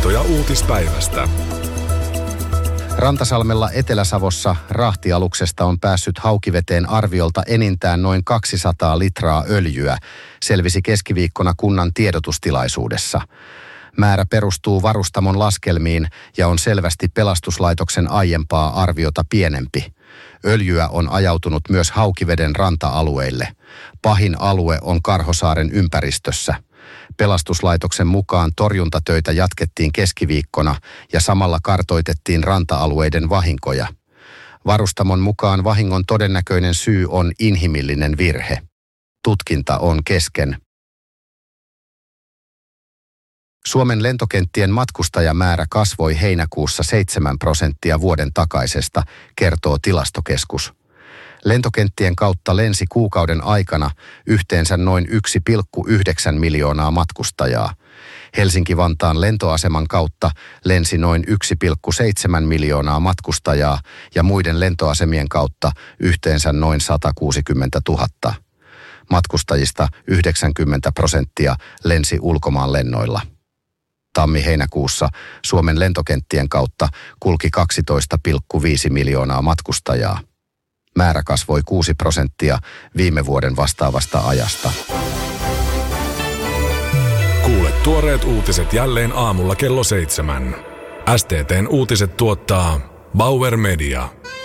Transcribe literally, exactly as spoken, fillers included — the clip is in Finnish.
Havaintoja uutispäivästä. Rantasalmella Etelä-Savossa rahtialuksesta on päässyt haukiveteen arviolta enintään noin kaksisataa litraa öljyä, selvisi keskiviikkona kunnan tiedotustilaisuudessa. Määrä perustuu varustamon laskelmiin ja on selvästi pelastuslaitoksen aiempaa arviota pienempi. Öljyä on ajautunut myös Haukiveden ranta-alueille. Pahin alue on Karhosaaren ympäristössä. Pelastuslaitoksen mukaan torjuntatöitä jatkettiin keskiviikkona ja samalla kartoitettiin ranta-alueiden vahinkoja. Varustamon mukaan vahingon todennäköinen syy on inhimillinen virhe. Tutkinta on kesken. Suomen lentokenttien matkustajamäärä kasvoi heinäkuussa seitsemän prosenttia vuoden takaisesta, kertoo Tilastokeskus. Lentokenttien kautta lensi kuukauden aikana yhteensä noin yksi pilkku yhdeksän miljoonaa matkustajaa. Helsinki-Vantaan lentoaseman kautta lensi noin yksi pilkku seitsemän miljoonaa matkustajaa ja muiden lentoasemien kautta yhteensä noin sata kuusikymmentätuhatta. Matkustajista yhdeksänkymmentä prosenttia lensi ulkomaan lennoilla. Tammi-heinäkuussa Suomen lentokenttien kautta kulki kaksitoista pilkku viisi miljoonaa matkustajaa. Määrä kasvoi kuusi prosenttia viime vuoden vastaavasta ajasta. Kuule tuoreet uutiset jälleen aamulla kello seitsemän. S T T:n uutiset tuottaa Bauer Media.